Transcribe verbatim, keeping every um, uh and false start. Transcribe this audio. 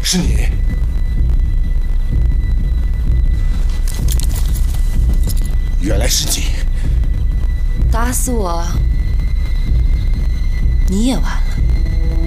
是你。原来是你。 打死我，你也完了。